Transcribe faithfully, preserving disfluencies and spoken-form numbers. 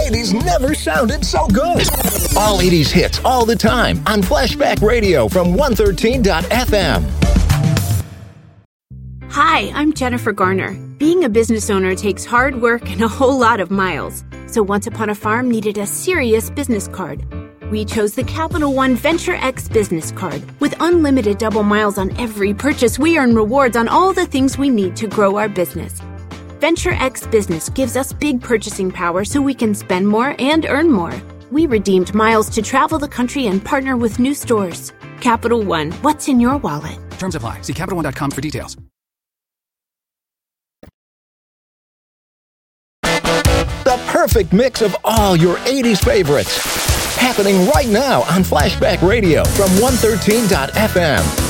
eighties never sounded so good. All eighties hits all the time on Flashback Radio from one thirteen dot f m. Hi, I'm Jennifer Garner. Being a business owner takes hard work and a whole lot of miles. So Once Upon a Farm needed a serious business card. We chose the Capital One Venture X business card. With unlimited double miles on every purchase, we earn rewards on all the things we need to grow our business. Venture X Business gives us big purchasing power so we can spend more and earn more. We redeemed miles to travel the country and partner with new stores. Capital One, what's in your wallet? Terms apply. See Capital One dot com for details. The perfect mix of all your eighties favorites. Happening right now on Flashback Radio from one thirteen dot f m.